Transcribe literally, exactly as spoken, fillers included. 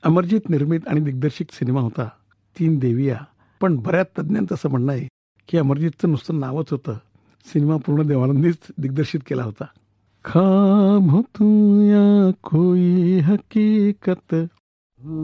अमरजीत निर्मित आणि दिग्दर्शित सिनेमा होता तीन देविया. पण बऱ्याच तज्ज्ञांचं असं म्हणणं आहे की अमरजीतचं नुसतं नावच होतं, सिनेमा पूर्ण देवानंदीच दिग्दर्शित केला होता. ख्वाब हो तुम या कोई हकीकत